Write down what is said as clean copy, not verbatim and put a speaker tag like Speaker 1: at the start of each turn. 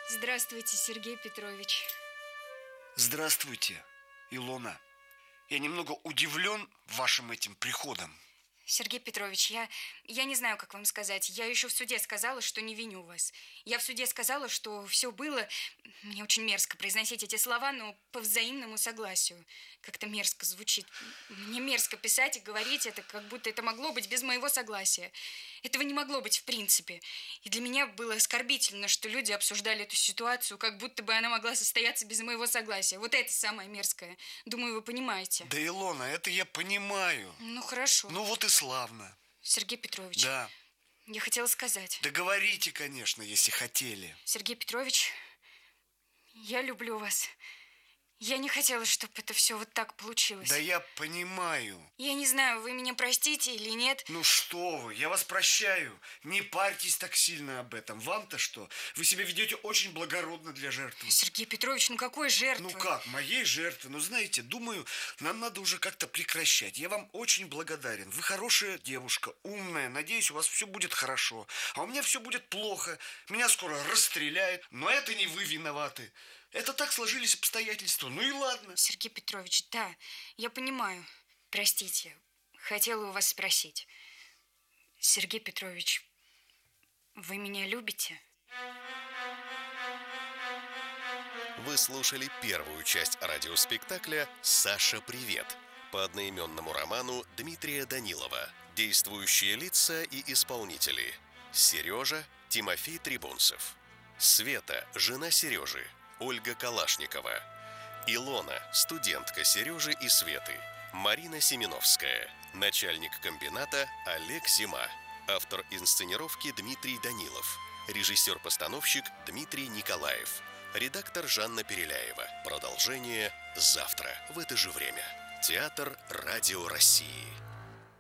Speaker 1: Здравствуйте, Сергей Петрович.
Speaker 2: Здравствуйте, Илона. Я немного удивлен вашим этим приходом.
Speaker 1: Сергей Петрович, я не знаю, как вам сказать. Я еще в суде сказала, что не виню вас. Я в суде сказала, что все было... Мне очень мерзко произносить эти слова, но по взаимному согласию. Как-то мерзко звучит. Мне мерзко писать и говорить это, как будто это могло быть без моего согласия. Этого не могло быть в принципе. И для меня было оскорбительно, что люди обсуждали эту ситуацию, как будто бы она могла состояться без моего согласия. Вот это самое мерзкое. Думаю, вы понимаете.
Speaker 2: Да, Илона, это я понимаю.
Speaker 1: Ну, хорошо.
Speaker 2: Ну вот и славно.
Speaker 1: Сергей Петрович.
Speaker 2: Да.
Speaker 1: Я хотела сказать.
Speaker 2: Да говорите, конечно, если хотели.
Speaker 1: Сергей Петрович, я люблю вас. Я не хотела, чтобы это все вот так получилось.
Speaker 2: Да я понимаю.
Speaker 1: Я не знаю, вы меня простите или нет.
Speaker 2: Ну что вы, я вас прощаю. Не парьтесь так сильно об этом. Вам-то что? Вы себя ведете очень благородно для жертвы.
Speaker 1: Сергей Петрович, ну какой жертвы?
Speaker 2: Ну как, моей жертвы? Ну знаете, думаю, нам надо уже как-то прекращать. Я вам очень благодарен. Вы хорошая девушка, умная. Надеюсь, у вас все будет хорошо. А у меня все будет плохо. Меня скоро расстреляют. Но это не вы виноваты. Это так сложились обстоятельства. Ну и ладно.
Speaker 1: Сергей Петрович, да, я понимаю. Простите, хотела у вас спросить. Сергей Петрович, вы меня любите?
Speaker 3: Вы слушали первую часть радиоспектакля «Саша, привет» по одноименному роману Дмитрия Данилова. Действующие лица и исполнители: Сережа – Тимофей Трибунцев, Света – жена Сережи, Ольга Калашникова, Илона – студентка Сережи и Светы, Марина Семеновская, начальник комбината Олег Зима, автор инсценировки Дмитрий Данилов, режиссер-постановщик Дмитрий Николаев, редактор Жанна Переляева. Продолжение завтра в это же время. Театр Радио России.